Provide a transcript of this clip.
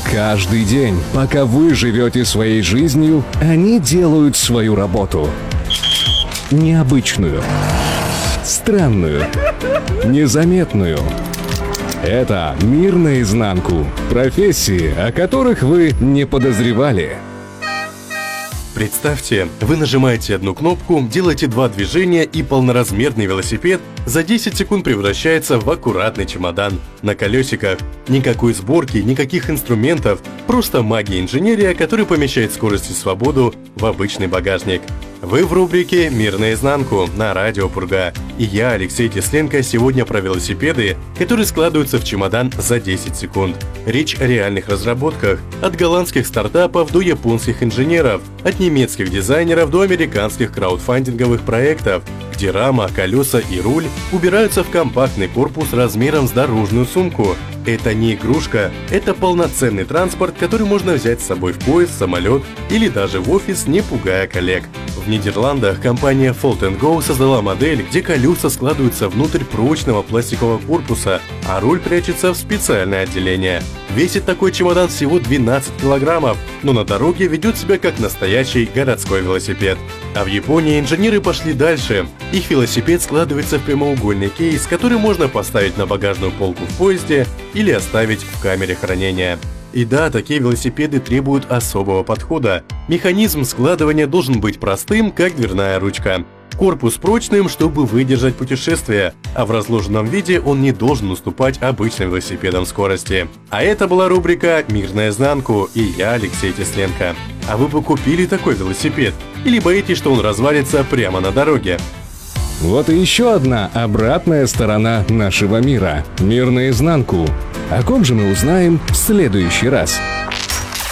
Каждый день, пока вы живете своей жизнью, они делают свою работу. Необычную, странную, незаметную. Это «Мир наизнанку». Профессии, о которых вы не подозревали. Представьте, вы нажимаете одну кнопку, делаете 2 движения, и полноразмерный велосипед за 10 секунд превращается в аккуратный чемодан на колесиках. Никакой сборки, никаких инструментов, просто магия инженерия, которая помещает скорость и свободу в обычный багажник. Вы в рубрике «Мир наизнанку» на радио Пурга. И я, Алексей Тесленко, сегодня про велосипеды, которые складываются в чемодан за 10 секунд. Речь о реальных разработках. От голландских стартапов до японских инженеров, от немецких дизайнеров до американских краудфандинговых проектов, где рама, колеса и руль убираются в компактный корпус размером с дорожную сумку. Это не игрушка, это полноценный транспорт, который можно взять с собой в поезд, самолет или даже в офис, не пугая коллег. В Нидерландах компания Fold & Go создала модель, где колеса складываются внутрь прочного пластикового корпуса, а руль прячется в специальное отделение. Весит такой чемодан всего 12 килограммов, но на дороге ведет себя как настоящий городской велосипед. А в Японии инженеры пошли дальше. Их велосипед складывается в прямоугольный кейс, который можно поставить на багажную полку в поезде или оставить в камере хранения. И да, такие велосипеды требуют особого подхода. Механизм складывания должен быть простым, как дверная ручка. Корпус прочным, чтобы выдержать путешествие, а в разложенном виде он не должен уступать обычным велосипедам скорости. А это была рубрика «Мир наизнанку» и я, Алексей Тесленко. А вы бы купили такой велосипед? Или боитесь, что он развалится прямо на дороге? Вот и еще одна обратная сторона нашего мира. Мир наизнанку. О ком же мы узнаем в следующий раз?